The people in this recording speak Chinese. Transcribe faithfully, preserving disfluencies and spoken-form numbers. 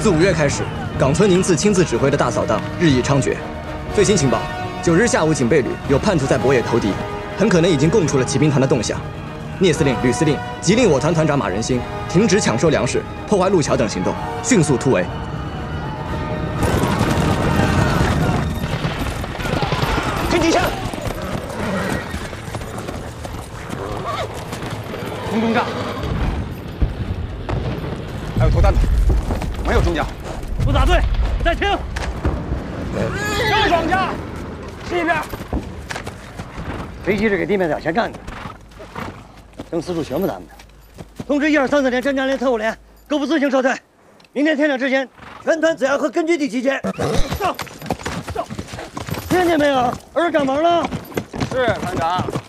自五月开始，冈村宁次亲自指挥的大扫荡日益猖獗。最新情报：九日下午，警备旅有叛徒在博野投敌，很可能已经供出了骑兵团的动向。聂司令、吕司令急令我团团长马仁兴停止抢收粮食、破坏路桥等行动，迅速突围。 推敌枪，空中战，还有投弹的，没有中奖。 不打队，再听。 右爽家，这边。 飞机是给地面点先干的，等四处宣布他们的。通知一二三四连侦察连、特务连，各部自行撤退。明天天亮之前，全团自要和根据地集结。走，走。听见没有？儿长忙了。 是团长。